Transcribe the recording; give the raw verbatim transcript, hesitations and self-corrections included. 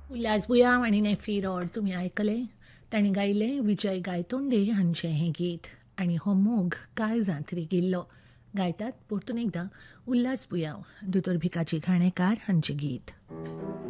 उल्हास बुयाव आनी nephew rod तुमी आयकलें. तांणी गायलें विजय गायतोंडे हांचें हें गीत. आनी हो मोग काळजांत रिगिल्लो. गायतात परतून एकदां उल्हास बुयाव, दोतोर भिकाजी घाणेकार हांचें गीत.